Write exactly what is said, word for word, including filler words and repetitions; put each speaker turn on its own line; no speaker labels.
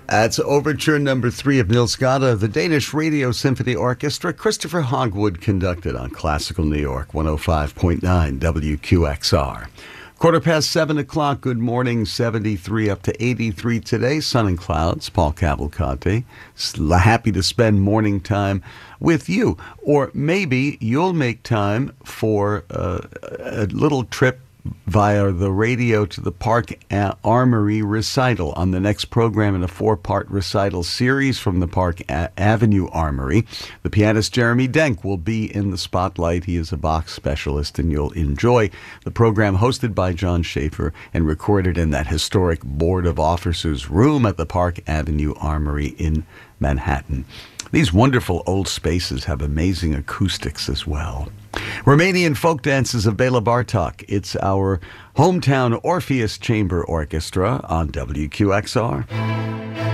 That's Overture number three of Nils Gade, the Danish Radio Symphony Orchestra. Christopher Hogwood conducted on Classical New York, one oh five point nine W Q X R. Quarter past seven o'clock, good morning, seventy-three up to eighty-three today. Sun and clouds, Paul Cavalcante. Happy to spend morning time with you. Or maybe you'll make time for uh, a little trip via the radio to the Park A- Armory recital on the next program in a four-part recital series from the Park A- Avenue Armory. The pianist Jeremy Denk will be in the spotlight. He is a Bach specialist, and you'll enjoy the program hosted by John Schaefer and recorded in that historic Board of Officers room at the Park Avenue Armory in Manhattan. These wonderful old spaces have amazing acoustics as well. Romanian folk dances of Bela Bartok. It's our hometown Orpheus Chamber Orchestra on W Q X R.